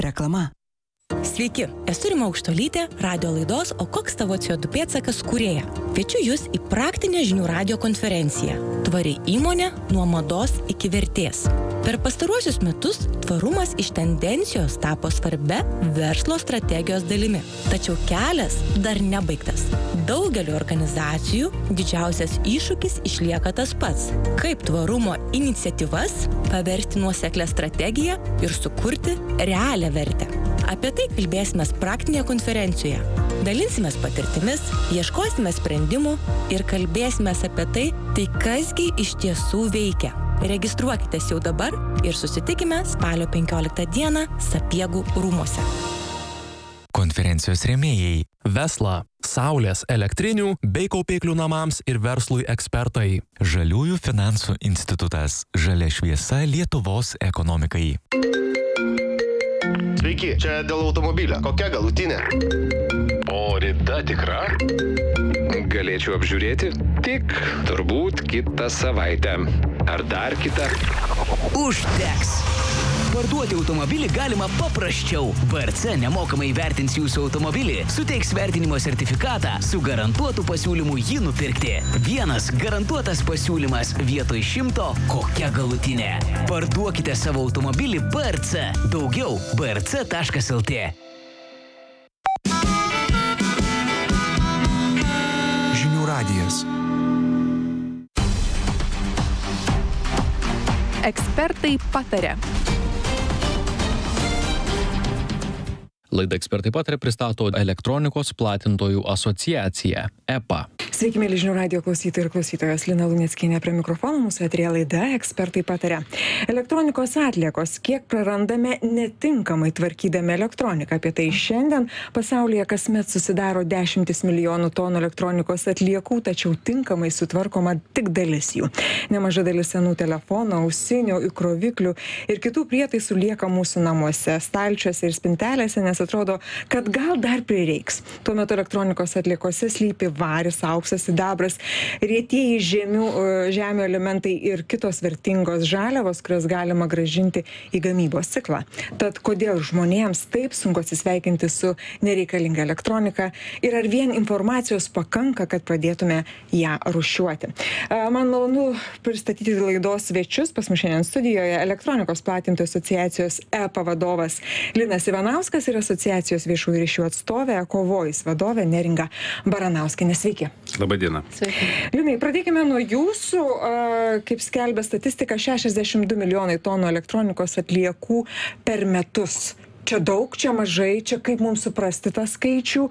Reklama. Sveiki, esu Rima Aukštuolytė, radio laidos O koks tavo CO2 pėdsakas kūrėja. Kviečiu Jūs į praktinę žinių radio konferenciją Tvari įmonė nuo mados iki vertės. Per pastaruosius metus tvarumas iš tendencijos tapo svarbia verslo strategijos dalimi. Tačiau kelias dar nebaigtas. Daugeliu organizacijų didžiausias iššūkis išlieka tas pats. Kaip tvarumo iniciatyvas paversti nuoseklią strategiją ir sukurti realią vertę. Apie tai kalbėsime praktinėje konferencijoje. Dalinsimės patirtimis, ieškosime sprendimų ir kalbėsime apie tai kasgi iš tiesų veikia. Registruokitės jau dabar ir susitikime spalio 15 dieną Sapiegų rūmuose. Konferencijos rėmėjai Vesla, Saulės elektrinių bei kaupiklių namams ir verslui ekspertai. Žaliųjų finansų institutas. Žalia šviesa Lietuvos ekonomikai. Sveiki, čia dėl automobilio. Kokia galutinė? O rida tikra? Galėčiau apžiūrėti tik turbūt kitą savaitę. Ar dar kitą? Užteks. Parduoti automobilį galima paprasčiau. VRC nemokamai vertins jūsų automobilį, suteiks vertinimo sertifikatą su garantuotu pasiūlymu jį nupirkti. Vienas garantuotas pasiūlymas vietoj 100 kokia galutinė. Parduokite savo automobilį VRC. Daugiau vrc.lt. Žinių radijas. Ekspertai pataria. Laida Ekspertai pataria pristato Elektronikos platintojų asociacija EPA. Sveiki, mėly žinių radijo klausytojai ir klausytojos. Lina Luneckienė prie mikrofono, mūsų eteryje laida Ekspertai pataria. Elektronikos atliekos, kiek prarandame netinkamai tvarkydami elektroniką. Apie tai šiandien pasaulyje kasmet susidaro 10 milijonų tonų elektronikos atliekų, tačiau tinkamai sutvarkoma tik dalis jų. Nemaža dalis senų telefonų, ausinių, įkroviklių ir kitų prietaisų lieka mūsų namuose, stalčiuose ir spintelėse, nes atrodo, kad gal dar prireiks. Tuo metu elektronikos atliekose slypi varis, auksas, sidabras, rietieji žemių elementai ir kitos vertingos žaliavos, kurias galima grąžinti į gamybos ciklą. Tad kodėl žmonėms taip sunku atsisveikinti su nereikalinga elektronika ir ar vien informacijos pakanka, kad pradėtume ją rūšiuoti? Man malonu pristatyti laidos svečius. Pas mus šiandien studijoje Elektronikos platintojų asociacijos EPA vadovas Linas Ivanauskas ir asociacijos viešųjų ryšių atstovė EcoVoice vadovė Neringa Baranauskienė. Sveiki. Labadiena. Sveiki. Linai, pradėkime nuo jūsų. Kaip skelbia statistika, 62 milijonai tonų elektronikos atliekų per metus. Čia daug, čia mažai, čia kaip mums suprasti tą skaičių.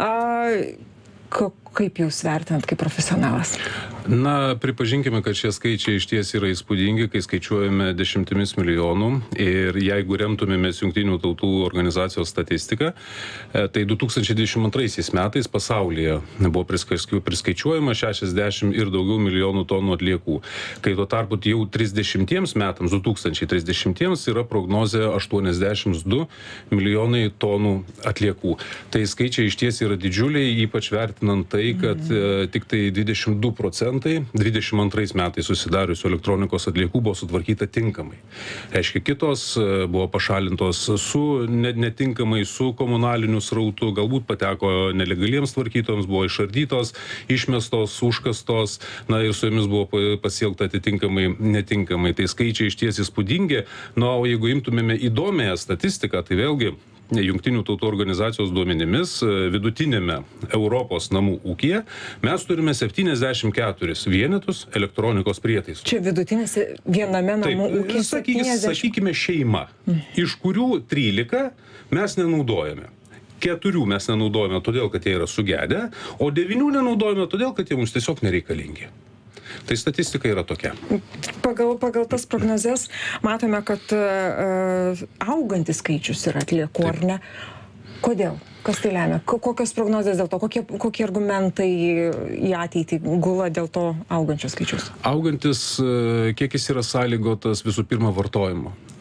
Kaip jūs vertinat kaip profesionalas? Na, pripažinkime, kad šie skaičiai iš ties yra įspūdingi, kai skaičiuojame 10 milijonų ir jeigu remtumėmės Jungtinių tautų organizacijos statistiką, tai 2022 metais pasaulyje buvo priskaičiuojama 60 ir daugiau milijonų tonų atliekų, kai tuo tarpu jau 30 metams, 2030 yra prognozė 82 milijonai tonų atliekų. Tai skaičiai iš ties yra didžiuliai, ypač vertinant tai, kad tik tai 22% 22 metais susidariusių elektronikos atliekų buvo sutvarkyta tinkamai. Reiškia, kitos buvo pašalintos su netinkamai, su komunaliniu srautu, galbūt pateko nelegaliems tvarkytojams, buvo išardytos, išmestos, užkastos, na ir su jomis buvo pasielgta atitinkamai netinkamai. Tai skaičiai iš ties įspūdingi. Na, o jeigu imtumėme įdomiąją statistiką, tai vėlgi Jungtinių tautų organizacijos duomenimis vidutinėme Europos namų ūkyje mes turime 74 vienetus elektronikos prietaisų. Čia vidutinis viename namų ūkyje 70. Sakykime šeima, iš kurių 13 mes nenaudojame. 4 mes nenaudojame todėl, kad jie yra sugedę, o 9 nenaudojame todėl, kad jie mums tiesiog nereikalingi. Tai statistika yra tokia. Pagal tas prognozes matome, kad augantis skaičius yra atliekų, ar ne? Kodėl? Kas tai lemia? Kokios prognozės dėl to? Kokie argumentai į ateitį gula dėl to augančio skaičius? Augantis kiekis yra sąlygotas visų pirma vartojimo.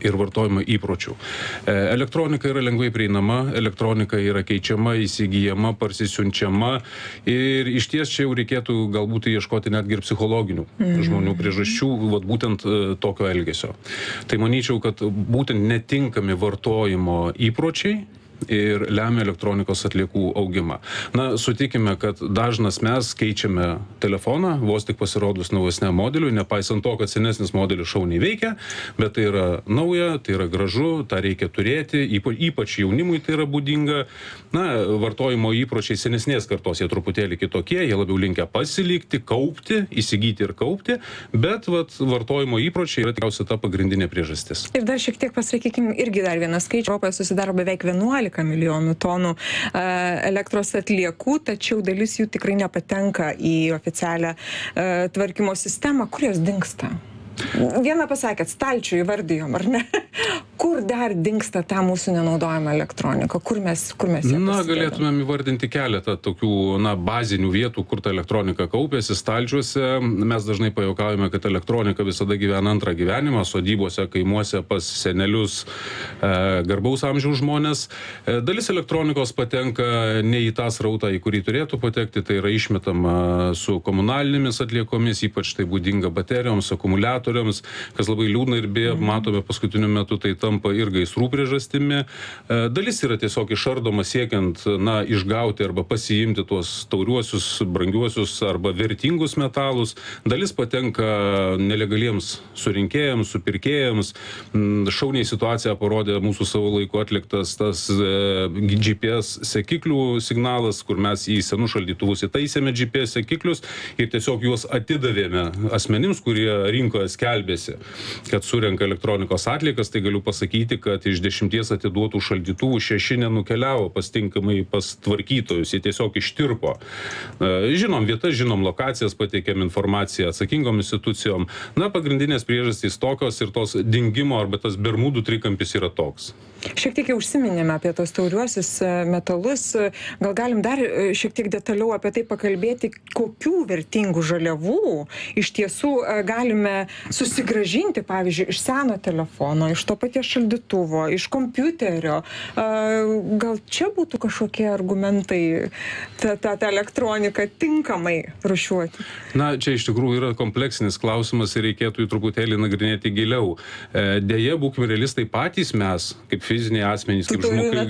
ir vartojimo įpročių. Elektronika yra lengvai prieinama, elektronika yra keičiama, įsigyjama, parsisiunčiama ir iš ties čia jau reikėtų galbūt ieškoti netgi ir psichologinių žmonių priežasčių, vat būtent tokio elgesio. Tai manyčiau, kad būtent netinkami vartojimo įpročiai ir lemia elektronikos atliekų augimą. Na, sutikime, kad dažnas mes keičiame telefoną, vos tik pasirodus naujesniam modeliui, nepaisant to, kad senesnis modelis šauniai veikia, bet tai yra nauja, tai yra gražu, tą reikia turėti, ypač jaunimui tai yra būdinga. Na, vartojimo įpročiai senesnės kartos, jie truputėlį kitokie, jie labiau linkę pasilikti, kaupti, įsigyti ir kaupti, bet vartojimo įpročiai yra tikriausiai ta pagrindinė priežastis. Ir dar šiek tiek pasakykime, irgi dar vieną skaičių. Europoje susidaro beveik 11 milijonų tonų elektros atliekų, tačiau dalis jų tikrai nepatenka į oficialią tvarkymo sistemą. Kur jos dingsta? Vieną pasakėt, stalčių įvardijom, ar ne? Kur dar dingsta ta mūsų nenaudojama elektronika? Kur mes ją pasidedam? Na, galėtumėm įvardinti keletą tokių, bazinių vietų, kur ta elektronika kaupėsi, stalčiuose. Mes dažnai pajuokaujame, kad elektronika visada gyvena antrą gyvenimą, sodybose, kaimuose, pas senelius, garbaus amžiaus žmonės. Dalis elektronikos patenka ne į tą srautą, į kurį turėtų patekti, tai yra išmetama su komunalinėmis atliekomis, ypač tai būdinga baterijoms, akumuliatoriams, kas labai liūdna ir beje, matome paskutiniu metu, tai tampa ir gaisrų priežastimi. Dalis yra tiesiog išardoma siekiant, išgauti arba pasiimti tuos tauriuosius, brangiuosius arba vertingus metalus. Dalis patenka nelegaliems surinkėjams, supirkėjams. Šauniai situaciją parodė mūsų savo laiku atliktas tas GPS sekiklių signalas, kur mes į senus šaldytuvus įtaisėme GPS sekiklius ir tiesiog juos atidavėme asmenims, kurie rinkoje skelbėsi, kad surenka elektronikos atliekas. Tai galiu pasakyti, kad iš 10 atiduotų šaldytuvų 6 nenukeliavo tinkamai pas tvarkytojus, jie tiesiog ištirpo. Žinom vietas, žinom lokacijas, pateikėm informaciją atsakingom institucijom. Pagrindinės priežastys tokios ir tos dingimo arba tas Bermudų trikampis yra toks. Šiek tiek jau užsiminėme apie tos tauriuosius metalus. Gal galim dar šiek tiek detaliau apie tai pakalbėti, kokių vertingų žaliavų iš tiesų galime susigrąžinti, pavyzdžiui, iš seno telefono, iš to paties šaldytuvo, iš kompiuterio. Gal čia būtų kažkokie argumentai tą elektroniką tinkamai rūšiuoti? Na, čia iš tikrųjų yra kompleksinis klausimas ir reikėtų jį truputėlį nagrinėti giliau. Deja, būkime realistai, patys mes, kaip fiziniai asmenys, kaip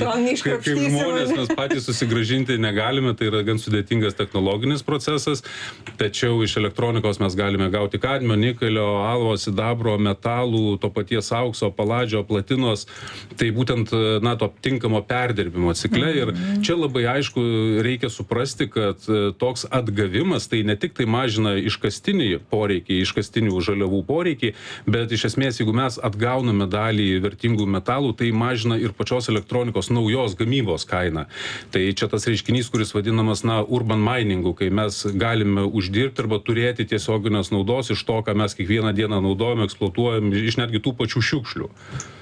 žmonės, mes patys susigrąžinti negalime, tai yra gan sudėtingas technologinis procesas, tačiau iš elektronikos mes galime gauti kadmio, nikelio, alvo, sidabro, metalų, to paties aukso, paladžio, platinos, tai būtent, to tinkamo perdirbimo cikle. Ir čia labai aišku reikia suprasti, kad toks atgavimas tai ne tik tai mažina iškastinį poreikį, iškastinių žaliavų poreikį, bet iš esmės, jeigu mes atgauname dalį vertingų metalų, tai mažina ir pačios elektronikos naujos gamybos kainą. Tai čia tas reiškinys, kuris vadinamas, urban miningu, kai mes galime uždirbti arba turėti tiesioginės naudos iš to, ką mes kiekvieną dieną naudojame, eksploatuojam iš netgi tų pačių šiukšlių.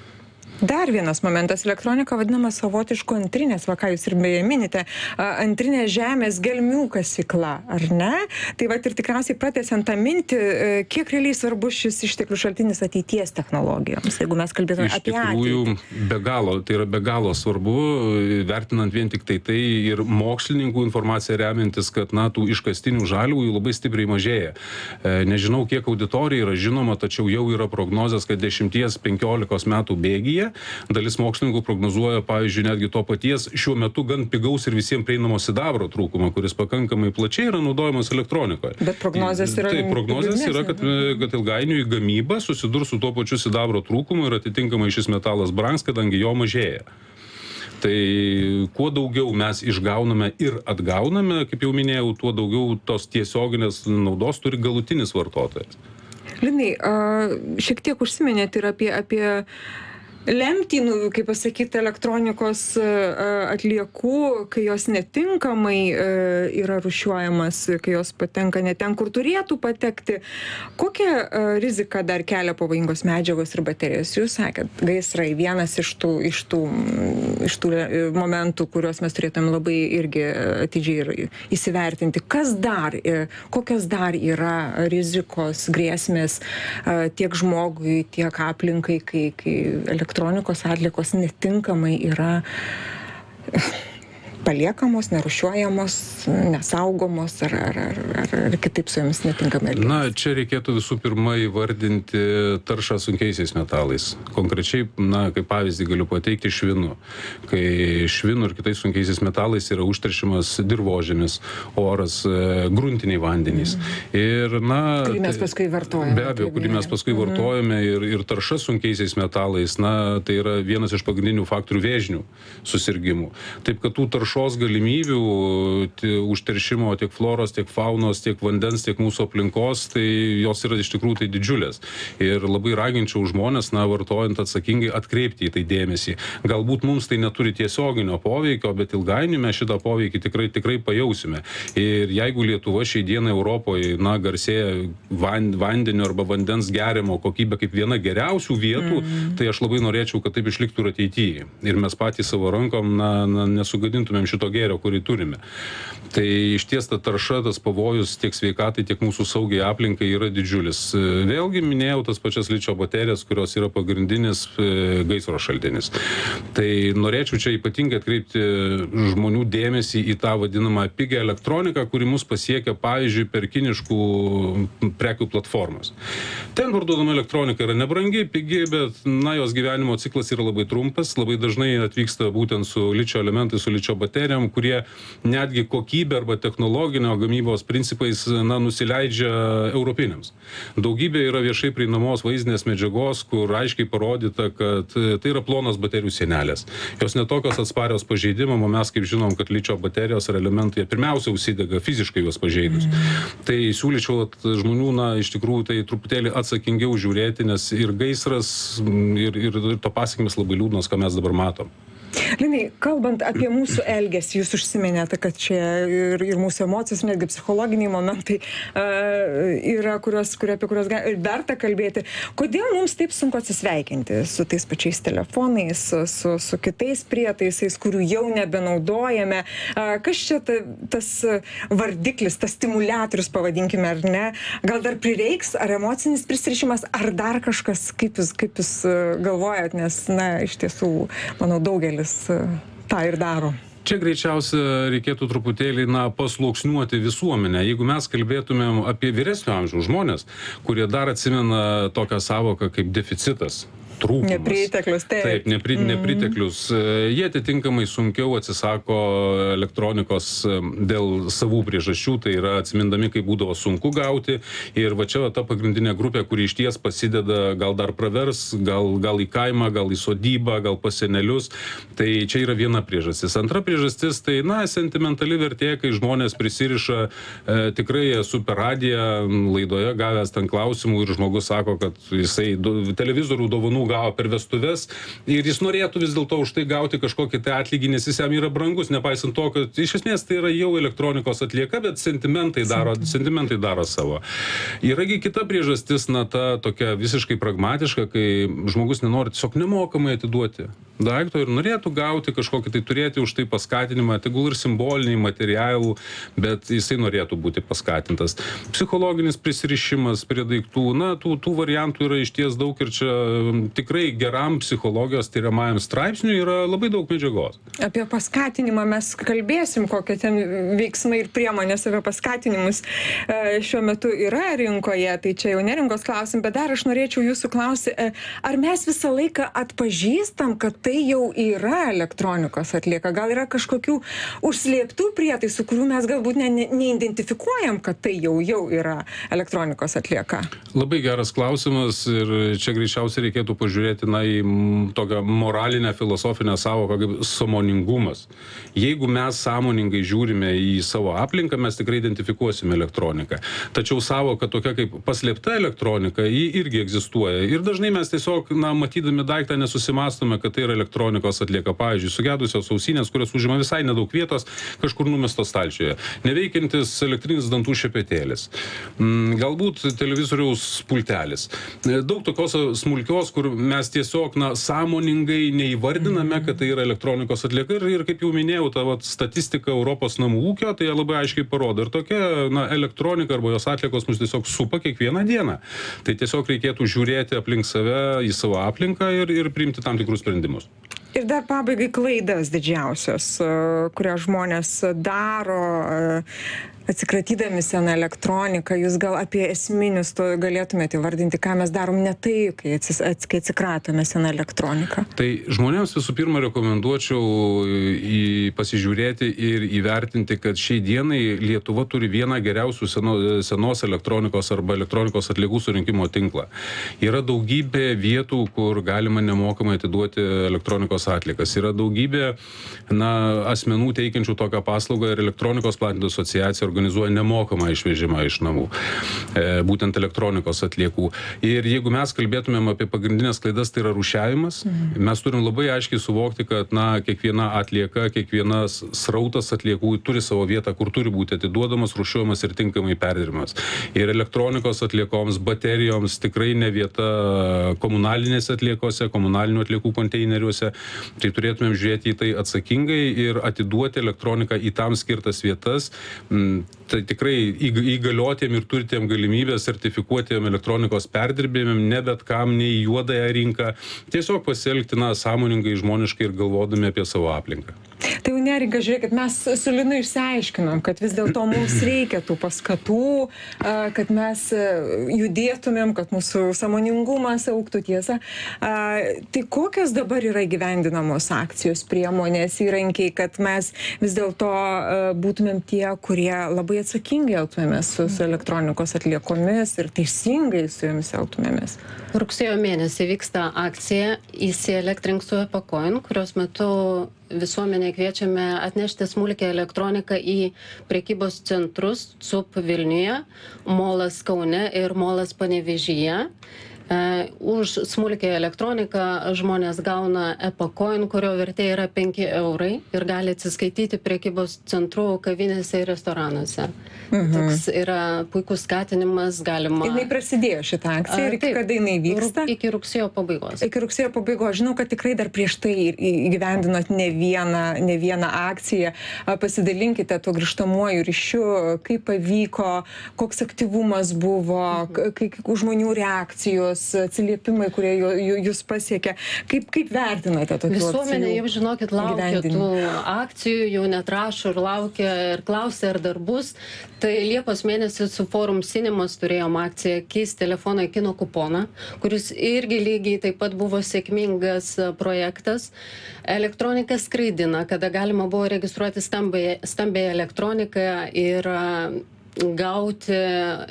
Dar vienas momentas. Elektronika vadinama savotišku antrinės, ką jūs ir beje minite, antrinė žemės gelmių kasykla, ar ne? Tai ir tikriausiai pratęsiant tą mintį, kiek realiai svarbus šis išteklių šaltinis ateities technologijoms, jeigu mes kalbėtume apie ateitį? Tai yra be galo svarbu, vertinant vien tik tai ir mokslininkų informaciją remiantis, kad tų iškastinių žaliavų labai stipriai mažėja. Nežinau, kiek auditorijai yra žinoma, tačiau jau yra prognozės, kad 10-15 metų bėgyje dalis mokslininkų prognozuoja, pavyzdžiui, netgi to paties šiuo metu gan pigaus ir visiems prieinamo sidabro trūkumą, kuris pakankamai plačiai yra naudojamas elektronikoje. Bet prognozės yra... Tai prognozės yra, kad ilgainiui gamyba susidurs su tuo pačiu sidabro trūkumu ir atitinkamai šis metalas brangs, kadangi jo mažėja. Tai kuo daugiau mes išgauname ir atgauname, kaip jau minėjau, tuo daugiau tos tiesioginės naudos turi galutinis vartotojas. Linai, šiek tiek užsiminėt ir apie lentynų, kaip pasakyti, elektronikos atliekų, kai jos netinkamai yra rūšiuojamas, kai jos patenka ne ten, kur turėtų patekti. Kokią riziką dar kelia pavojingos medžiagos ir baterijos? Jūs sakėt, gaisrai vienas iš tų momentų, kuriuos mes turėtume labai irgi atidžiai ir įsivertinti. Kas dar, kokios dar yra rizikos, grėsmės tiek žmogui, tiek aplinkai, kai elektronikos atliekos netinkamai yra paliekamos, nerūšiuojamos, nesaugomos ar kitaip su jomis netinkamai elgiamasi? Na, čia reikėtų visų pirma įvardinti taršą sunkiaisiais metalais. Konkrečiai, kaip pavyzdį galiu pateikti švinu. Kai švinu ir kitais sunkiaisiais metalais yra užteršiamas dirvožemis, oras, gruntiniai vandenys. Ir, kurį mes paskui vartojame. Be abejo, kurį mes paskui vartojame ir tarša sunkiaisiais metalais, tai yra vienas iš pagrindinių faktorių vėžinių susirgymų. Taip, kad tų taršos galimybių užteršimo tiek floros, tiek faunos, tiek vandens, tiek mūsų aplinkos, tai jos yra iš tikrųjų tai didžiulės. Ir labai raginčiau žmonės, vartojant atsakingai, atkreipti į tai dėmesį. Galbūt mums tai neturi tiesioginio poveikio, bet ilgainiui mes šitą poveikį tikrai pajausime. Ir jeigu Lietuva šiai dienai Europoje, garsėja vandenio arba vandens geriamo kokybė kaip viena geriausių vietų, tai aš labai norėčiau, kad taip išliktų ir ateityje. Ir mes patys savo rankom, nesugadintumėm šito gėrio, kurį turime. Tai išties ta tarša, tas pavojus tiek sveikatai, tiek mūsų saugiai aplinkai yra didžiulis. Vėlgi minėjau tas pačias ličio baterijas, kurios yra pagrindinis gaisro šaltinis. Tai norėčiau čia ypatingai atkreipti žmonių dėmesį į tą vadinamą pigią elektroniką, kuri mus pasiekia, pavyzdžiui, per kiniškų prekių platformas. Ten parduodama elektronika yra nebrangi, pigi, bet jos gyvenimo ciklas yra labai trumpas, labai dažnai atvyksta būtent su ličio elementais, su ličio baterijom, kurie netgi kokybė arba technologinio gamybos principais nusileidžia europiniams. Daugybė yra viešai prieinamos vaizdinės medžiagos, kur aiškiai parodyta, kad tai yra plonos baterijų sienelės. Jos netokios atsparios pažeidimam, o mes kaip žinom, kad ličio baterijos ar elementai pirmiausia užsidega fiziškai juos pažeidus. Tai siūlyčiau žmonių, iš tikrųjų, tai truputėlį atsakingiau žiūrėti, nes ir gaisras, ir to pasekmės labai liūdnos, ką mes dabar matom. Linai, kalbant apie mūsų elgesį, jūs užsiminėte, kad čia ir mūsų emocijos, netgi psichologiniai momentai yra, apie kuriuos verta kalbėti. Kodėl mums taip sunku atsisveikinti su tais pačiais telefonais, su kitais prietaisais, kurių jau nebenaudojame? Kas čia tas vardiklis, tas stimuliatorius, pavadinkime, ar ne? Gal dar prireiks, ar emocinis prisirišimas, ar dar kažkas, kaip jūs galvojat, nes, iš tiesų, manau, daugelis tą ir daro. Čia greičiausia reikėtų truputėlį pasluoksniuoti visuomenę. Jeigu mes kalbėtumėm apie vyresnio amžiaus žmonės, kurie dar atsimena tokią savoką kaip deficitas, trūkumas. Nepriteklius, taip. Nepriteklius. Jie atitinkamai sunkiau atsisako elektronikos dėl savų priežasčių, tai yra atsimindami, kaip būdavo sunku gauti. Ir va čia ta pagrindinė grupė, kuri išties pasideda, gal dar pravers, gal į kaimą, gal į sodybą, gal pas senelius. Tai čia yra viena priežastis. Antra priežastis, tai sentimentali vertė, kai žmonės prisiriša, tikrai esu per radiją laidoje gavęs ten klausimų ir žmogus sako, kad jisai televizorių dovanų gavo per vestuves ir jis norėtų vis dėlto už tai gauti kažkokį tai atlygį, nes jis jam yra brangus, nepaisant to, kad iš esmės tai yra jau elektronikos atlieka, bet sentimentai daro savo. Yragi kita priežastis, ta tokia visiškai pragmatiška, kai žmogus nenori tiesiog nemokamai atiduoti daikto ir norėtų gauti kažkokį tai turėti už tai paskatinimą, tegul ir simbolinį, materialų, bet jisai norėtų būti paskatintas. Psichologinis prisirišimas prie daiktų, tų variantų yra išties daug ir čia tikrai geram psichologijos tyriamajam straipsniui yra labai daug medžiagos. Apie paskatinimą mes kalbėsim, kokie ten veiksmai ir priemonės apie paskatinimus šiuo metu yra rinkoje, tai čia jau nerinkos klausim, bet dar aš norėčiau jūsų klausyti, ar mes visą laiką atpažįstam, kad tai jau yra elektronikos atlieka? Gal yra kažkokių užslėptų prietaisų, kurių mes galbūt neidentifikuojam, kad tai jau yra elektronikos atlieka? Labai geras klausimas ir čia greičiausiai reikėtų pažiūrėti į tokią moralinę, filosofinę sąvoką kaip sąmoningumas. Jeigu mes sąmoningai žiūrime į savo aplinką, mes tikrai identifikuosime elektroniką. Tačiau sąvoka tokia kaip paslėpta elektronika, ji irgi egzistuoja. Ir dažnai mes tiesiog, matydami daiktą, nesusimastome, kad tai yra elektronikos atlieka. Pavyzdžiui, sugedusios ausinės, kurios užima visai nedaug vietos, kažkur numestos stalčiuje. Neveikiantis elektrinis dantų šepetėlis. Galbūt televizoriaus pultelis. Daug tokios smulkios, kur mes tiesiog sąmoningai neįvardiname, kad tai yra elektronikos atlieka. Ir kaip jau minėjau, ta statistika Europos namų ūkio, tai labai aiškiai parodo. Ir tokia elektronika arba jos atliekos mus tiesiog supa kiekvieną dieną. Tai tiesiog reikėtų žiūrėti aplink save, į savo aplinką ir priimti tam tikrus sprendimus. Ir dar pabaigai klaidas didžiausios, kurias žmonės daro, atsikratydami seną elektroniką. Jūs gal apie esminius to galėtumėte įvardinti, ką mes darom ne taip, kai atsikratome seną elektroniką? Tai žmonėms visų pirma rekomenduočiau pasižiūrėti ir įvertinti, kad šiai dienai Lietuva turi vieną geriausių senos elektronikos arba elektronikos atliekų surinkimo tinklą. Yra daugybė vietų, kur galima nemokamai atiduoti elektronikos atliekas. Yra daugybė asmenų teikiančių tokią paslaugą ir elektronikos platintojų asociacija organizuoja nemokamą išvežimą iš namų, būtent elektronikos atliekų. Ir jeigu mes kalbėtumėm apie pagrindinės klaidas, tai yra rūšiavimas, mes turim labai aiškiai suvokti, kad kiekviena atlieka, kiekvienas srautas atliekų turi savo vietą, kur turi būti atiduodamas, rūšiuojamas ir tinkamai perdirbamas. Ir elektronikos atliekoms, baterijoms tikrai ne vieta komunalinėse atliekose, komunalinių atliekų konteineriuose. Tai turėtumėm žiūrėti į tai atsakingai ir atiduoti elektroniką į tam skirtas vietas. Tai tikrai įgaliotėm ir turitėm galimybę sertifikuotėm elektronikos perdirbėjim, ne bet kam, nei į juodąją rinką. Tiesiog pasielgti sąmoningai, žmoniškai ir galvodami apie savo aplinką. Tai jau neringa, žiūrėkit, mes su Linu išsiaiškinom, kad vis dėlto mums reikia tų paskatų, kad mes judėtumėm, kad mūsų sąmoningumas augtų, tiesa. Tai kokios dabar yra įgyvendinamos akcijos, priemonės, įrankiai, kad mes vis dėlto būtumėm tie, kurie labai atsakingai elgtumėmės su elektronikos atliekomis ir teisingai su jomis elgtumėmės? Rugsėjo mėnesį vyksta akcija Įsielektrink su EPACOIN, kurios metu visuomenė kviečiame atnešti smulkią elektroniką į prekybos centrus CUP Vilniuje, Molas Kaune ir Molas Panevėžyje. Už smulkią elektroniką žmonės gauna EPACOIN, kurio vertė yra 5 eurai ir gali atsiskaityti prekybos centrų kavinėse ir restoranuose. Toks yra puikus skatinimas, galima... Jinai prasidėjo šitą akciją ir iki kada jinai vyksta? Iki rugsėjo pabaigos. Iki rugsėjo pabaigos. Žinau, kad tikrai dar prieš tai įgyvendinot ne vieną akciją. Pasidalinkite tuo grįžtamuoju ryšiu, kaip pavyko, koks aktyvumas buvo, žmonių reakcijos, atsiliepimai, kurie jūs pasiekia. Kaip vertinate tokių akcijų? Visuomenė jau, žinokit, laukia tų akcijų, jau net rašo ir laukia ir klausia, ar dar bus. Tai Liepos mėnesį su Forum Cinemas turėjom akciją Keis telefoną į kino kuponą, kuris irgi lygiai taip pat buvo sėkmingas projektas. Elektronika skraidina, kada galima buvo registruoti stambiąją elektroniką ir gauti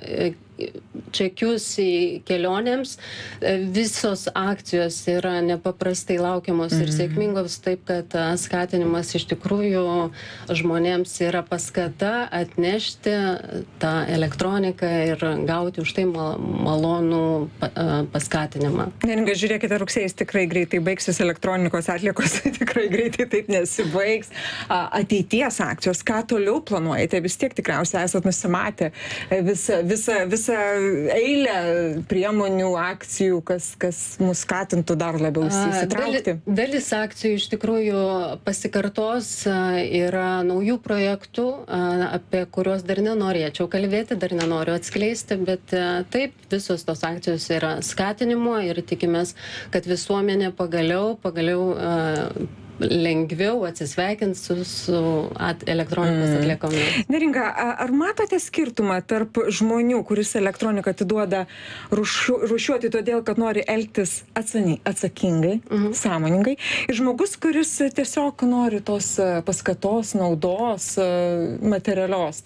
čekius į kelionėms. Visos akcijos yra nepaprastai laukiamos ir sėkmingos, taip kad skatinimas iš tikrųjų žmonėms yra paskata atnešti tą elektroniką ir gauti už tai malonų paskatinimą. Neringa, žiūrėkite, rugsėjais tikrai greitai baigsis, elektronikos atliekos tikrai greitai taip nesibaigs. Ateities akcijos, ką toliau planuojate? Vis tiek tikriausiai esat nusimatę visą eilę priemonių, akcijų, kas mus skatintų dar labiau įsitraukti. Dalis akcijų iš tikrųjų pasikartos, yra naujų projektų, apie kuriuos dar nenorėčiau kalbėti, dar nenoriu atskleisti, bet taip, visos tos akcijos yra skatinimo ir tikimės, kad visuomenė pagaliau lengviau atsisveikins su elektronikos atliekomis. Neringa, ar matote skirtumą tarp žmonių, kuris elektroniką atiduoda rūšiuoti todėl, kad nori elgtis atsakingai, sąmoningai, ir žmogus, kuris tiesiog nori tos paskatos, naudos, materialios,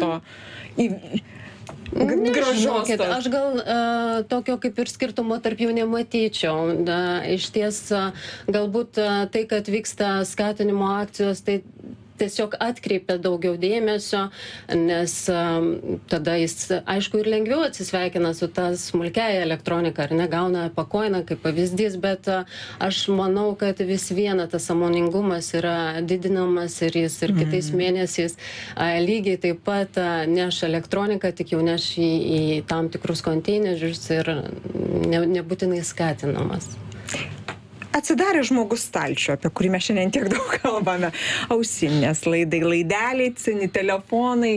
Žinokit, aš gal tokio kaip ir skirtumo tarp jų nematyčiau. Iš ties, galbūt tai, kad vyksta skatinimo akcijos, tai tiesiog atkreipia daugiau dėmesio, nes tada jis, aišku, ir lengviau atsisveikina su ta smulkiaja elektronika, ar ne, gauna pakoiną kaip pavyzdys, bet aš manau, kad vis viena tas sąmoningumas yra didinamas ir jis ir kitais mėnesiais lygiai taip pat neš elektroniką, tik jau neš į tam tikrus konteinerius ir nebūtinai skatinamas. Atsidarė žmogus stalčių, apie kurį mes šiandien tiek daug kalbame. Ausinės, laideliai, seni telefonai.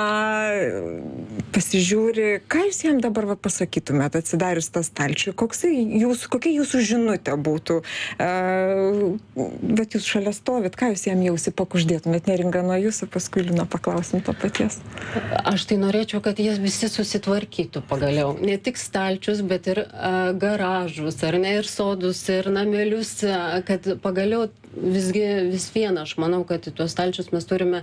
Pasižiūri, ką jūs jam dabar pasakytumėt, atsidarius tą stalčių? Kokia jūsų žinutė būtų? Bet jūs šalia stovit, ką jūs jam jausi pakuždėtumėt? Neringa, nuo jūsų, paskui Lina paklausim to paties. Aš tai norėčiau, kad jie visi susitvarkytų pagaliau. Ne tik stalčius, bet ir garažus, ar ne, ir sodus, ir namelius, kad pagaliau vis viena, aš manau, kad į tuos stalčius mes turime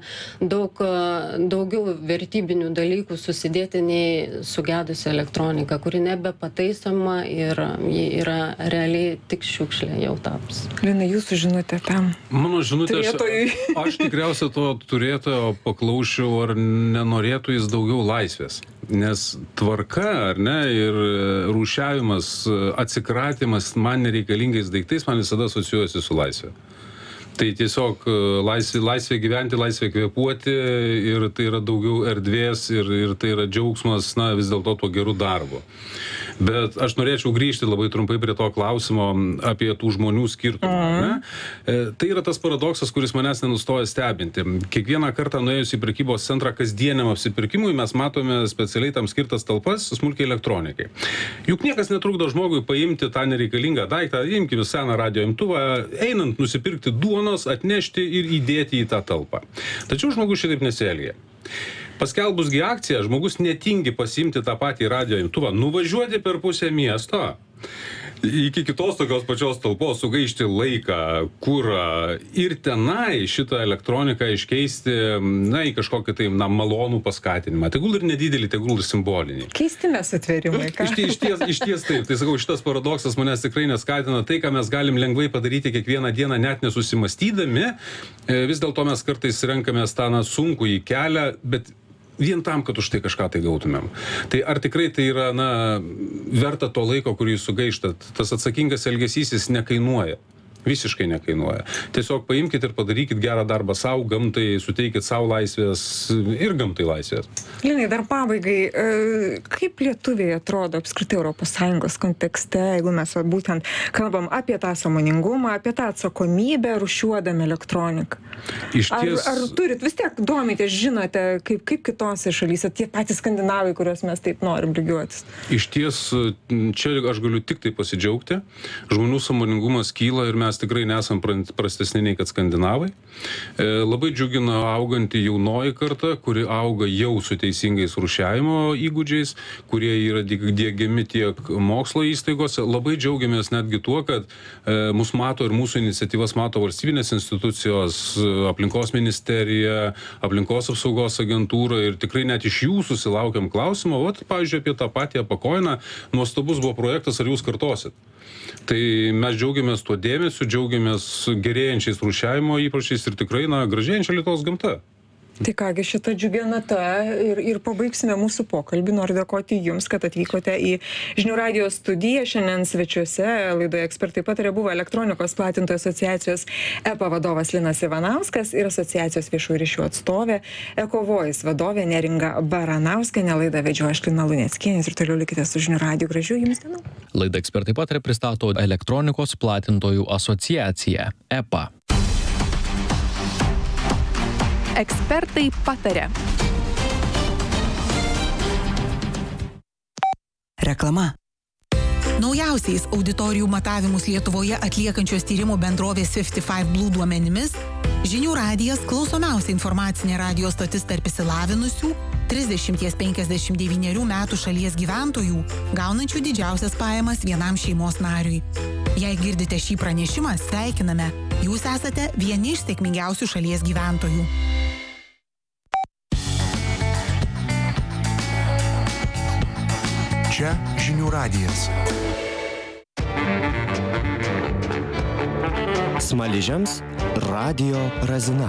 daugiau vertybinių dalykų susidėti nei sugedusi elektronika, kuri nebepataisoma ir ji yra realiai tik šiukšlė jau taps. Lina, jūsų žinutė tam? Mano žinutė, aš tikriausiai to turėtojo paklausčiau, ar nenorėtų jis daugiau laisvės. Nes tvarka, ar ne, ir rūšiavimas, atsikratymas man nereikalingais daiktais man visada asocijuojasi su laisvė. Tai tiesiog laisvė gyventi, laisvė kvėpuoti ir tai yra daugiau erdvės ir tai yra džiaugsmas, vis dėlto tuo geru darbu. Bet aš norėčiau grįžti labai trumpai prie to klausimo apie tų žmonių skirtumą. Tai yra tas paradoksas, kuris manęs nenustoja stebinti. Kiekvieną kartą nuėjus į prekybos centrą kasdieniam apsipirkimui mes matome specialiai tam skirtas talpas smulkiai elektronikai. Juk niekas netrukdo žmogui paimti tą nereikalingą daiktą, imkime seną radio imtuvą, einant nusipirkti duonos, atnešti ir įdėti į tą talpą. Tačiau žmogus šitaip nesielgia. Paskelbusgi akciją, žmogus netingi pasiimti tą patį radio imtuvą, nuvažiuoti per pusę miesto, iki kitos tokios pačios talpos, sugaišti laiką, kurą ir tenai šitą elektroniką iškeisti, į kažkokį tai, malonų paskatinimą. Tegul ir nedidelį, tegul ir simbolinį. Keisti mes atverimai, ką? Iš ties taip. Tai sakau, šitas paradoksas manęs tikrai neskatina. Tai, ką mes galim lengvai padaryti kiekvieną dieną, net nesusimastydami, vis dėlto mes kartais renkamės tą sunkų į kelią, bet vien tam, kad už tai kažką tai gautumėm. Tai ar tikrai tai yra, verta to laiko, kurį jūs sugaištat? Tas atsakingas elgesys jis nekainuoja. Visiškai nekainuoja. Tiesiog paimkite ir padarykit gerą darbą savo, gamtai, suteikit savo laisvės ir gamtai laisvės. Linai, dar pabaigai, kaip lietuviai atrodo apskritai ES kontekste, jeigu mes būtent kalbam apie tą sąmoningumą, apie tą atsakomybę rūšiuodami elektroniką? Ar turit, vis tiek domitės, žinote, kaip kitose šalyse, tie patys skandinavai, kuriuos mes taip norim lygiuotis? Iš ties, čia aš galiu tik tai pasidžiaugti. Žmonių sąmoningumas kyla ir mes tikrai nesam prastesni nei kad skandinavai. Labai džiugina auganti jaunoji karta, kuri auga jau su teisingais rūšiavimo įgūdžiais, kurie yra diegiami tiek mokslo įstaigose. Labai džiaugiamės netgi tuo, kad mus mato ir mūsų iniciatyvas mato valstybinės institucijos, aplinkos ministerija, aplinkos apsaugos agentūra ir tikrai net iš jų susilaukiam klausimą. Pavyzdžiui, apie tą patį pakoiną, nuostabus buvo projektas, ar jūs kartosit? Tai mes džiaugiamės tuo dėmesiu, džiaugiamės gerėjančiais rūšiavimo įpročiais ir tikrai, gražėjančia Lietuvos gamta. Tai kągi, šitą džiugią natą ir pabaigsime mūsų pokalbį. Noriu dėkoti Jums, kad atvykote į Žinių radijo studiją. Šiandien svečiuose laidoje Ekspertai pataria buvo elektronikos platintojų asociacijos EPA vadovas Linas Ivanauskas ir asociacijos viešųjų ryšių atstovė EcoVoice vadovė Neringa Baranauskienė. Laidą vedžiau aš, Lina Luneckienė, ir toliau likite su Žinių radiju. Gražių Jums dienų. Laida Ekspertai pataria pristato elektronikos platintojų asociacija EPA. Ekspertai pataria. Reklama. Naujausiais auditorijų matavimus Lietuvoje atliekančios tyrimų bendrovės 55 Blue duomenimis, Žinių radijas klausomiausia informacinė radijo stotis tarp išsilavinusių 30-59 metų šalies gyventojų, gaunančių didžiausias pajamas vienam šeimos nariui. Jei girdite šį pranešimą, sveikiname. Jūs esate vieni iš sėkmingiausių šalies gyventojų. Čia Žinių radijas. Smaližiams Radio Razina.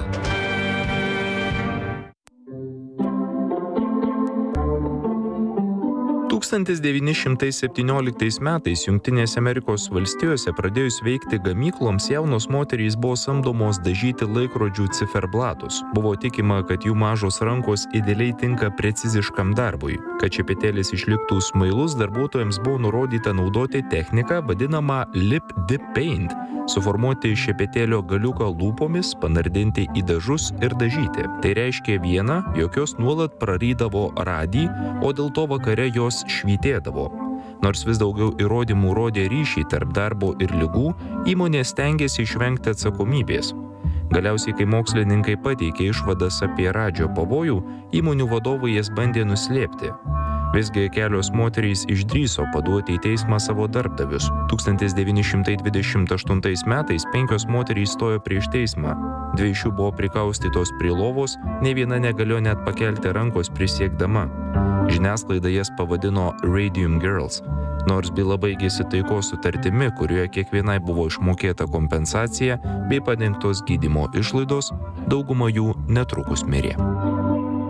Tūkstantis 917 metais Jungtinėse Amerikos valstijose pradėjus veikti gamykloms, jaunos moterys buvo samdomos dažyti laikrodžių ciferblatus. Buvo tikima, kad jų mažos rankos idealiai tinka preciziškam darbui. Kad šepetėlis išliktų smailus, darbuotojams buvo nurodyta naudoti techniką vadinamą lip dip paint, suformuoti šepetėlio galiuką lūpomis, panardinti į dažus ir dažyti. Tai reiškia viena, jog jos nuolat prarydavo radį, o dėl to vakare jos švytėdavo. Nors vis daugiau įrodymų rodė ryšį tarp darbo ir ligų, įmonė stengiasi išvengti atsakomybės. Galiausiai, kai mokslininkai pateikė išvadas apie radžio pavojų, įmonių vadovai jas bandė nuslėpti. Visgi kelios moterys išdrįso paduoti į teismą savo darbdavius. 1928 metais 5 moterys stojo prieš teismą. 2 iš jų buvo prikaustytos prie lovos, ne viena negalėjo net pakelti rankos prisiekdama. Žiniasklaida jas pavadino Radium Girls. Nors byla baigėsi taikos sutartimi, kurioje kiekvienai buvo išmokėta kompensacija bei padengtos gydymo išlaidos, dauguma jų netrukus mirė.